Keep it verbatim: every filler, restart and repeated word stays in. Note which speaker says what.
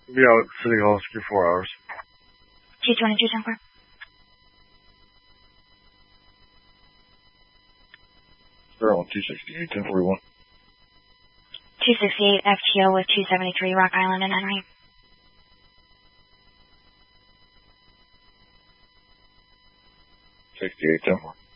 Speaker 1: Be out at City Hall for four hours.
Speaker 2: two twenty-two, ten four.
Speaker 1: Sure, on two sixty-eight, ten forty-one.
Speaker 2: two sixty-eight F T O with two seventy-three Rock Island and Henry.
Speaker 1: sixty-eight, ten four.